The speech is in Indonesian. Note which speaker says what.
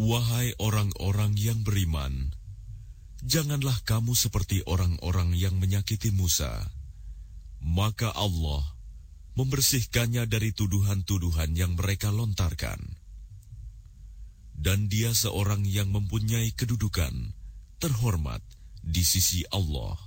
Speaker 1: Wahai orang-orang yang beriman, janganlah kamu seperti orang-orang yang menyakiti Musa. Maka Allah membersihkannya dari tuduhan-tuduhan yang mereka lontarkan. Dan dia seorang yang mempunyai kedudukan terhormat di sisi Allah.